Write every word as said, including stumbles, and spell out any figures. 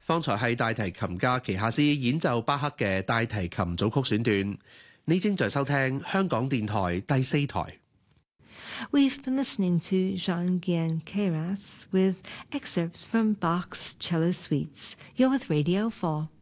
方才係大提琴家旗下斯演奏巴克嘅大提琴組曲選段。你正在收聽香港電台第四台。 We've been listening to Jean-Guyen Queyras with excerpts from Bach's cello suites. You're with Radio four.